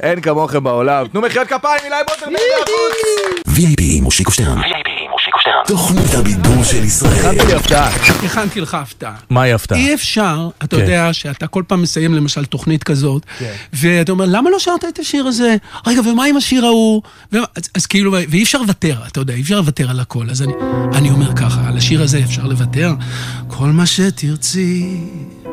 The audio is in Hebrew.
אין כמוכם בעולם. תנו מחיאות כפיים, אילי בוטרמן בחוץ. VIP עם מושיקו שטרן. תוכנית הבידור של ישראל. הכנתי לי הפתעה. הכנתי לך הפתעה. מהי הפתעה? אי אפשר, אתה יודע שאתה כל פעם מסיים למשל תוכנית כזאת, ואתה אומר, למה לא שרת את השיר הזה? רגע, ומה עם השיר ההוא? אז כאילו, ואי אפשר לוותר, אתה יודע, אי אפשר לוותר על הכל. אז אני אומר ככה, על השיר הזה אפשר לוותר. כל מה שתרצי